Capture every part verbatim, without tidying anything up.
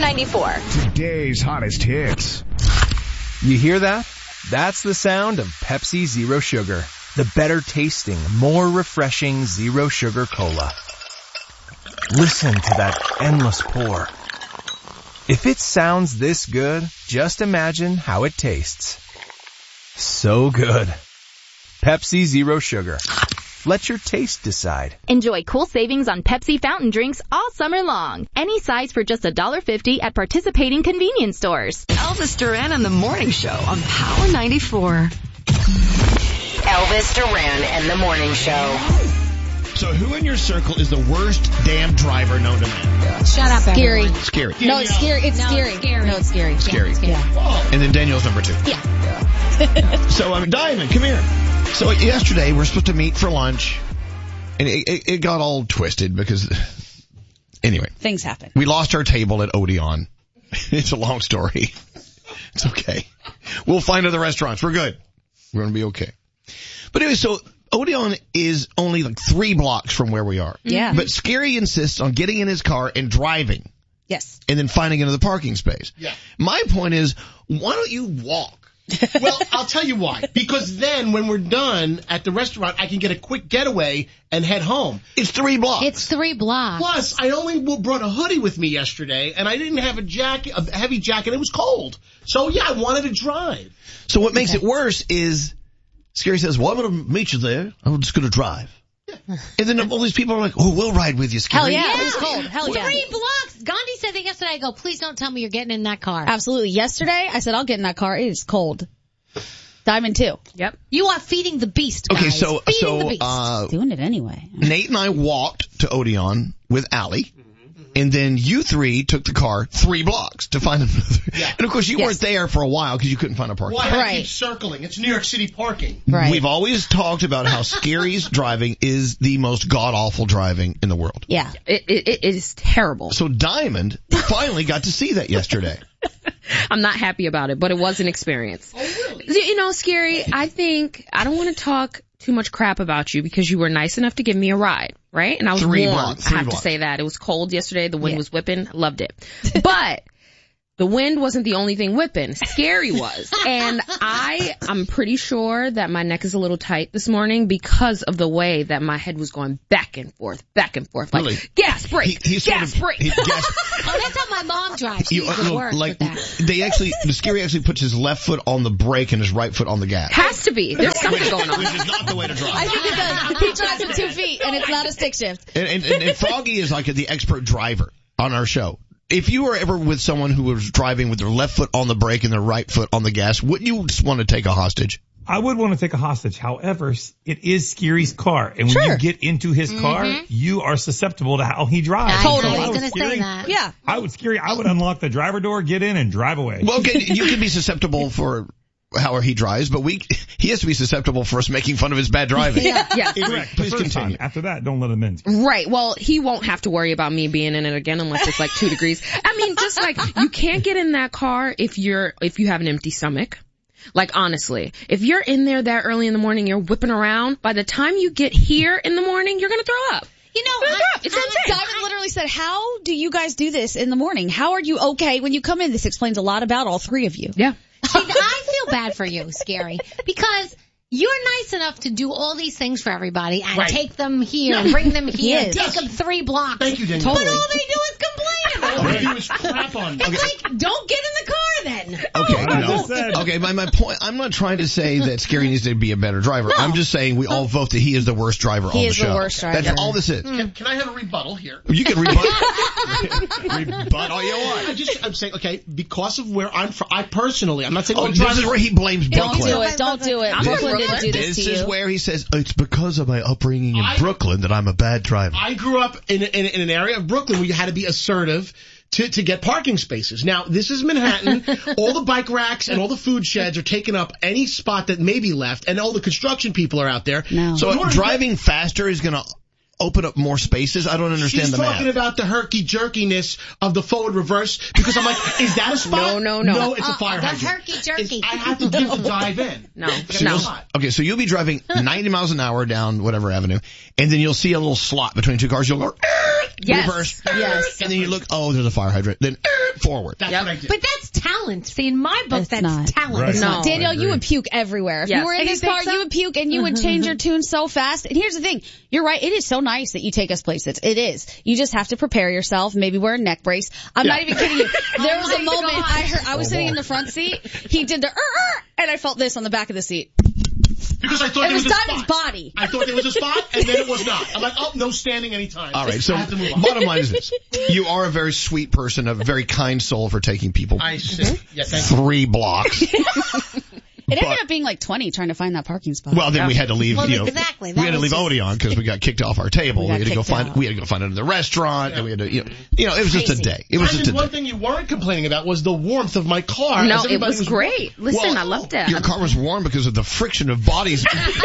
ninety-four. Today's hottest hits. You hear that? That's the sound of Pepsi Zero Sugar. The better tasting, more refreshing Zero Sugar Cola. Listen to that endless pour. If it sounds this good, just imagine how it tastes. So good. Pepsi Zero Sugar. Let your taste decide. Enjoy cool savings on Pepsi fountain drinks all summer long. Any size for just one dollar fifty at participating convenience stores. Elvis Duran and the Morning Show on Power ninety-four. Elvis Duran and the Morning Show. So who in your circle is the worst damn driver known to man? Yeah. Shut up, Scary. everyone. Scary. No, it's scary. It's no, scary. It's scary. No, it's scary. Scary. Yeah. Yeah. And then Danielle's number two. Yeah. yeah. So, I mean, Diamond, come here. So yesterday we're supposed to meet for lunch, and it, it, it got all twisted because, anyway. Things happen. We lost our table at Odeon. It's a long story. It's okay. We'll find other restaurants. We're good. We're going to be okay. But anyway, so Odeon is only like three blocks from where we are. Yeah. But Scary insists on getting in his car and driving. Yes. And then finding another parking space. Yeah. My point is, why don't you walk? Well, I'll tell you why. Because then when we're done at the restaurant, I can get a quick getaway and head home. It's three blocks. It's three blocks. Plus, I only brought a hoodie with me yesterday, and I didn't have a jacket, a heavy jacket. It was cold. So, yeah, I wanted to drive. So what makes it worse is Scary says, well, I'm going to meet you there. I'm just going to drive. And then all these people are like, oh, we'll ride with you, Scary. Hell yeah. Yeah. It was cold. Hell yeah. Three blocks. Gandhi said that yesterday. I go, please don't tell me you're getting in that car. Absolutely. Yesterday, I said, I'll get in that car. It is cold. Diamond too. Yep. You are feeding the beast, guys. Okay, so, feeding so, the beast. uh, Doing it anyway. Nate and I walked to Odeon with Allie. And then you three took the car three blocks to find another. Yeah. And of course, you Yes. weren't there for a while because you couldn't find a parking. Well, I had to Right. keep circling. It's New York City parking. Right. We've always talked about how Scary's driving is the most god-awful driving in the world. Yeah. It, it, it is terrible. So Diamond finally got to see that yesterday. I'm not happy about it, but it was an experience. Oh, really? You know, Scary, I think, I don't want to talk too much crap about you because you were nice enough to give me a ride, right? And I was Three warm. blocks, I three have blocks. to say that. It was cold yesterday. The wind Yeah. was whipping. Loved it. But the wind wasn't the only thing whipping. Scary was. And I, I'm pretty sure that my neck is a little tight this morning because of the way that my head was going back and forth, back and forth. Like, Really? gas brake, He, he sort gas of, brake. he, gas, oh, that's how my mom drives. She you, used to no, work like, with that. they actually, the Scary actually puts his left foot on the brake and his right foot on the gas. Has to be. There's something going on. Which is not the way to drive. I think it does. He drives with two feet and it's not a stick shift. And, and, and, and Froggy is like the expert driver on our show. If you were ever with someone who was driving with their left foot on the brake and their right foot on the gas, wouldn't you just want to take a hostage? I would want to take a hostage. However, it is Scary's car. And when Sure. you get into his car, you are susceptible to how he drives. I Totally. know, I If was I going to Scary, say that. Yeah. I would Scary. I would unlock the driver door, get in, and drive away. Well, okay, you can be susceptible for how he drives, but we, he has to be susceptible for us making fun of his bad driving. Yeah, yes. Correct. Please the first continue. time. After that, don't let him in. Right. Well, he won't have to worry about me being in it again unless it's like two degrees. I mean, just like you can't get in that car if you're, if you have an empty stomach. Like honestly, if you're in there that early in the morning, you're whipping around, by the time you get here in the morning, you're going to throw up. You know, Throw I, up. It's insane. Diamond literally said, how do you guys do this in the morning? How are you okay when you come in? This explains a lot about all three of you. Yeah. see, I feel bad for you, Scary, because you're nice enough to do all these things for everybody and Right. take them here and bring them here, and is. take them three blocks. Thank you, Danielle. But all they do is complain All about they it. do is crap on me. It's like, don't get in the car then. Okay, I no. just said- Okay, my, my point, I'm not trying to say that Scary needs to be a better driver. I'm just saying we all vote that he is the worst driver He on the is the show. worst driver. That's all this is. Can, can I have a rebuttal here? You can rebut, rebut all you want. I just, I'm saying, okay, because of where I'm from, I personally, I'm not saying Oh, all this drivers is where he blames Don't Brooklyn. do it. Don't do it. I'm Brooklyn from didn't do This this to is you. where he says, it's because of my upbringing in I- Brooklyn that I'm a bad driver. I grew up in, in, in an area of Brooklyn where you had to be assertive to, to get parking spaces. Now, this is Manhattan. All the bike racks and all the food sheds are taking up any spot that may be left, and all the construction people are out there. No. So In order to driving faster is going to open up more spaces? I don't understand She's the talking math. about the herky-jerkiness of the forward reverse, because I'm like, is that a spot? No, no, no. No, it's Uh, a fire the hydrant. herky-jerky. It's- I have to give the dive in. No, It's no. a spot. Okay, so you'll be driving ninety miles an hour down whatever avenue, and then you'll see a little slot between two cars. You'll go, Yes. reverse, Yes. and then you look, oh, there's a fire hydrant. Then forward. That's Yep. what I did. But that's talent. See, in my book, It's that's not. talent. Right. No. Danielle, I you agree. would puke everywhere. If Yes. you were in You this think car, so? you would puke and you would change your tune so fast. And here's the thing. You're right. It is so nice that you take us places. It is. You just have to prepare yourself. Maybe wear a neck brace. I'm not even kidding you. There was a my moment God. I heard, I was sitting in the front seat. He did the, er, er, and I felt this on the back of the seat. Because I thought It there was was a Diamond's spot. body. I thought there was a spot, and then it was not. I'm like, oh, no standing anytime. All right, so I have to move on. bottom line is this. You are a very sweet person, a very kind soul for taking people I see. Yeah, thank you. three blocks. It ended But- up being like twenty trying to find that parking spot. Well, then we had to leave, Well, you know, exactly. we That had to was leave just- Odeon because we got kicked off our table. We We, got had to go kicked find, out. we had to go find another restaurant, and we had to, you know, you know, it was just a Crazy. day. It was I just mean, a one day. thing you weren't complaining about was the warmth of my car. No, as it everybody was great. Listen, Well, I loved it. Your car was warm because of the friction of bodies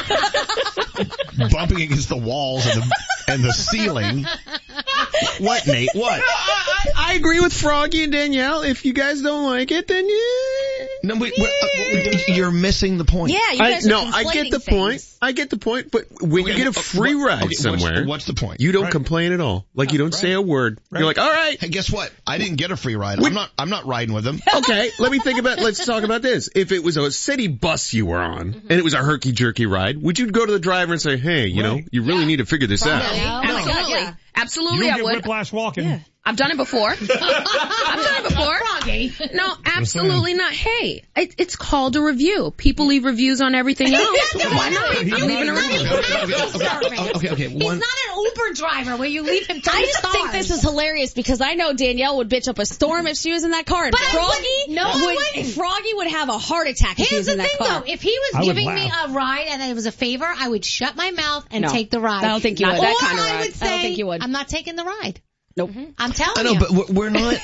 bumping against the walls and the, and the ceiling. What, Nate? What? I, I agree with Froggy and Danielle. If you guys don't like it, then yeah. No, we, we're, uh, you're missing the point. yeah, you I, guys are no, I get conflating the things. point. I get the point. But when Okay, you get a uh, free what- ride okay, what's- somewhere, what's the point? You don't Right. complain at all. Like you don't say a word. You're like, all right. Hey, guess what? I didn't get a free ride. I'm not. I'm not riding with them. Okay, let me think about, let's talk about this. If it was a city bus you were on, and it was a herky-jerky ride, would you go to the driver and say, hey, you know, you really need to figure this out? Absolutely. Yeah. Absolutely, You I don't get would. whiplash walking. I've done it before. I've done it before. Froggy. No, absolutely not. Hey, it, it's called a review. People leave reviews on everything else. Why not? I'm leaving a review. Okay, okay, okay. He's One. not an Uber driver where you leave him I three just stars. think this is hilarious because I know Danielle would bitch up a storm if she was in that car, and But I Froggy wouldn't. No, I would, wouldn't. Froggy would have a heart attack if he Here's was in the that thing, car. though. If he was I would giving me laugh. a ride and it was a favor, I would shut my mouth and No. take the ride. I don't think you Not would. that or kind of I ride. would say, I don't think you would. I'm not taking the ride. Nope. I'm telling I know, you. but we're- we're not.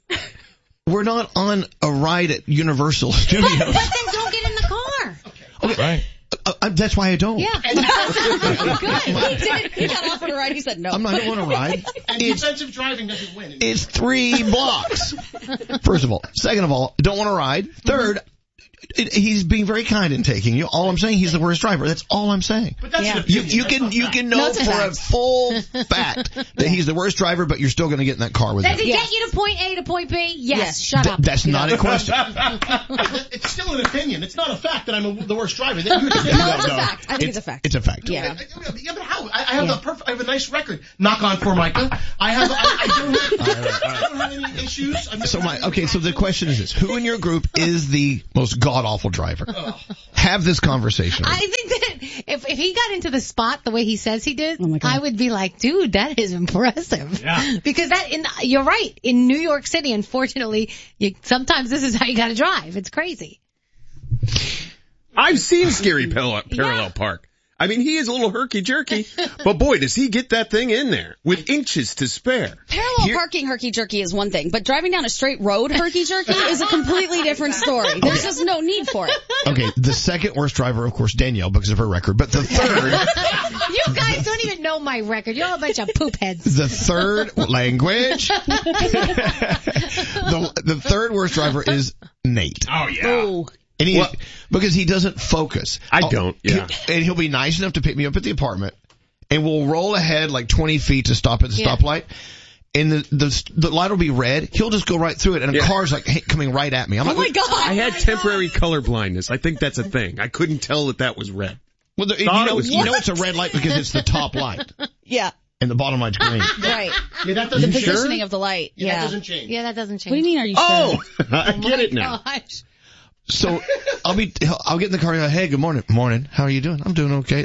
We're not on a ride at Universal Studios. But then don't get in the car. Okay. Right. Uh, uh, that's why I don't. Yeah. Good. He did. He got offered a ride. He said no. I'm not, I don't want to ride. And It's, defensive driving doesn't win. it's three blocks. First of all. Second of all, don't want to ride. Third, it, he's being very kind in taking you. All I'm saying, he's the worst driver. That's all I'm saying. But that's Yeah. an You, opinion. you That's can not you fact. can know No, it's a for a fact. full fact that he's the worst driver, but you're still going to get in that car with Does him. it Yeah. get you to point A to point B? Yes. Yes. Shut Th- up. that's not a question. It's still an opinion. It's not a fact that I'm a, the worst driver. That you No, say- it's a fact. I think it's a fact. It's a fact. Yeah. Yeah, but how? I, I have a perf- I have a nice record. Knock on Formica. I have. I, I, don't, have, I don't have any issues. I've never So my had any okay. So the problems. question is this: who in your group is the most god awful driver? Have this conversation. I think that if, if he got into the spot the way he says he did, Oh my God. I would be like, dude, that is impressive. Yeah. Because that, in, you're right. In New York City, unfortunately, you, sometimes this is how you gotta drive. It's crazy. I've seen Scary Parallel, Parallel Park. I mean, he is a little herky-jerky, but boy, does he get that thing in there with inches to spare. Parallel Here- parking herky-jerky is one thing, but driving down a straight road herky-jerky is a completely different story. There's just no need for it. Okay, the second worst driver, of course, Danielle, because of her record. But the third, You guys don't even know my record. You're all a bunch of poop heads. the third language, the the third worst driver is Nate. Oh, yeah. Oh. And he, Well- because he doesn't focus. I Oh, don't, yeah. he- and he'll be nice enough to pick me up at the apartment, and we'll roll ahead like twenty feet to stop at the Yeah. stoplight. And the, the the light will be red. He'll just go right through it, and a Yeah. car's like hey, coming right at me. I'm Oh like, my God. I had temporary color blindness. I think that's a thing. I couldn't tell that that was red. well, the, you Thought know, it was- you know it's a red light because it's the top light, Yeah. and the bottom light's green. Right. Yeah, that The doesn't change. positioning of the light. Yeah, Yeah. that doesn't change. Yeah, that doesn't change. What do you mean, are you Oh, sure? I get it now. Gosh. So I'll be, I'll get in the car and go, hey, good morning. Morning. How are you doing? I'm doing okay.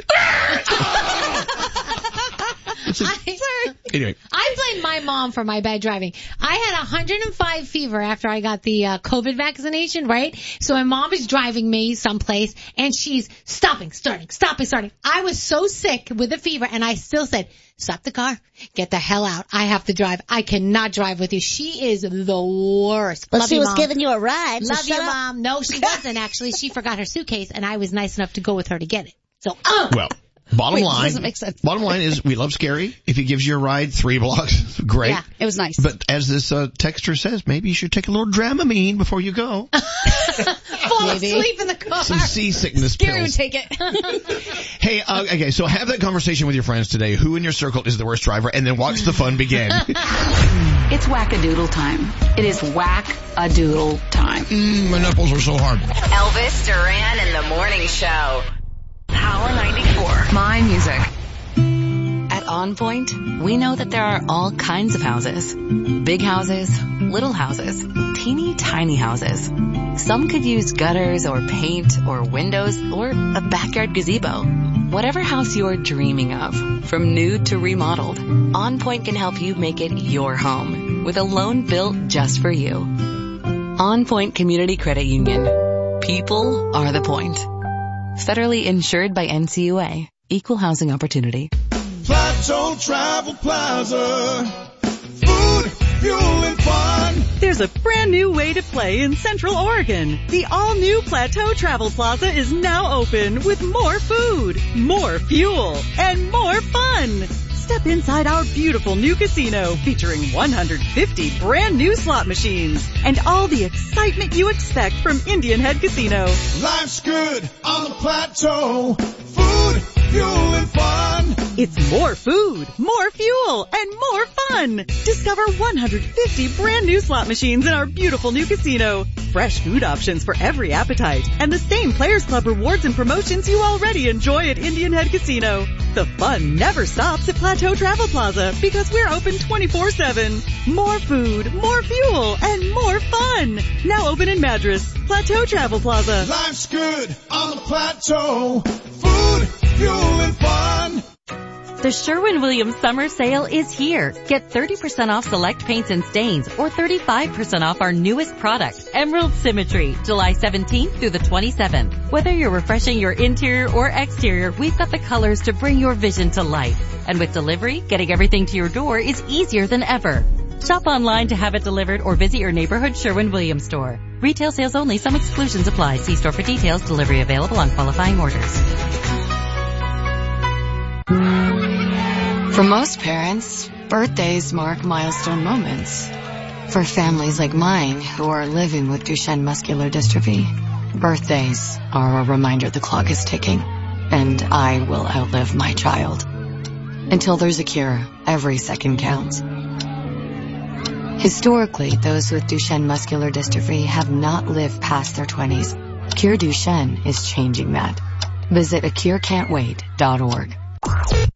It's a- I, anyway, I blame my mom for my bad driving. I had one hundred five fever after I got the uh, COVID vaccination, right? So my mom is driving me someplace and she's stopping, starting, stopping, starting. I was so sick with the fever and I still said, stop the car, get the hell out. I have to drive. I cannot drive with you. She is the worst. But Love she you, was Mom. giving you a ride. So Love you, shut up. Mom. No, she wasn't actually. She forgot her suitcase and I was nice enough to go with her to get it. So, uh, well, Bottom Wait, line, doesn't make sense. bottom line is we love Scary. If he gives you a ride three blocks, great. Yeah, it was nice. But as this uh, texter says, maybe you should take a little Dramamine before you go. Fall Maybe. asleep in the car. Some seasickness Scary pills. would take it. Hey, uh, okay, so have that conversation with your friends today. Who in your circle is the worst driver? And then watch the fun begin. It's whack-a-doodle time. It is whack-a-doodle time. mm, my nipples are so hard. Elvis Duran and the Morning Show. Power ninety-four. My music. At On Point, we know that there are all kinds of houses. Big houses, little houses, teeny tiny houses. Some could use gutters or paint or windows or a backyard gazebo. Whatever house you're dreaming of, from new to remodeled, On Point can help you make it your home with a loan built just for you. On Point Community Credit Union. People are the point. Federally insured by N C U A. Equal housing opportunity. Plateau Travel Plaza. Food, fuel, and fun. There's a brand new way to play in Central Oregon. The all-new Plateau Travel Plaza is now open with more food, more fuel, and more fun. Step inside our beautiful new casino featuring one hundred fifty brand new slot machines and all the excitement you expect from Indian Head Casino. Life's good on the plateau. Food, fuel, and fun. It's more food, more fuel, and more fun. Discover one hundred fifty brand new slot machines in our beautiful new casino. Fresh food options for every appetite and the same Players Club rewards and promotions you already enjoy at Indian Head Casino. The fun never stops at Plateau Travel Plaza because we're open twenty-four seven. More food, more fuel, and more fun. Now open in Madras. Plateau Travel Plaza. Life's good on the plateau. Food, fuel, and fun. The Sherwin-Williams Summer Sale is here. Get thirty percent off select paints and stains or thirty-five percent off our newest product, Emerald Symmetry, July seventeenth through the twenty-seventh. Whether you're refreshing your interior or exterior, we've got the colors to bring your vision to life. And with delivery, getting everything to your door is easier than ever. Shop online to have it delivered or visit your neighborhood Sherwin-Williams store. Retail sales only. Some exclusions apply. See store for details. Delivery available on qualifying orders. For most parents, birthdays mark milestone moments. For families like mine who are living with Duchenne muscular dystrophy, birthdays are a reminder the clock is ticking, and I will outlive my child. Until there's a cure, every second counts. Historically, those with Duchenne muscular dystrophy have not lived past their twenties. Cure Duchenne is changing that. Visit a cure can't wait dot org.